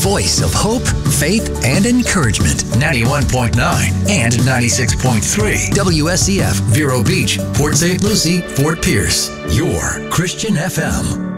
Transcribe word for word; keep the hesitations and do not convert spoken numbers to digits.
voice of hope, faith, and encouragement. ninety-one point nine and ninety-six point three. W S E F, Vero Beach, Port Saint Lucie, Fort Pierce. Your Christian F M.